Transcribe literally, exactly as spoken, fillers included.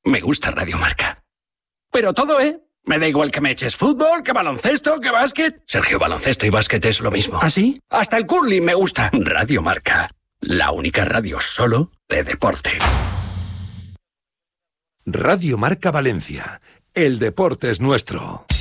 Me gusta Radio Marca. Pero todo, ¿eh? Me da igual que me eches fútbol, que baloncesto, que básquet. Sergio, baloncesto y básquet es lo mismo. ¿Ah, sí? Hasta el curling me gusta. Radio Marca. La única radio solo de deporte. Radio Marca Valencia. El deporte es nuestro.